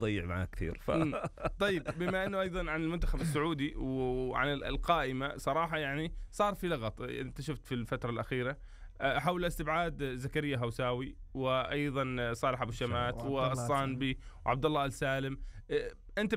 تضيع معاه كثير. طيب بما أنه أيضا عن المنتخب السعودي وعن القائمة، صراحة يعني صار في لغط أنت شفت في الفترة الأخيرة حول استبعاد زكريا هوساوي، وأيضا صالح أبو الشمات والصانبي وعبد الله آل سالم. أنت